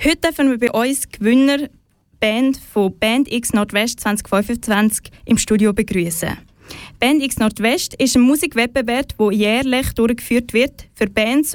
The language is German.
Heute dürfen wir bei uns die Gewinnerband von Band X Nordwest 2025 im Studio begrüßen. Band X Nordwest ist ein Musikwettbewerb, der jährlich durchgeführt wird für Bands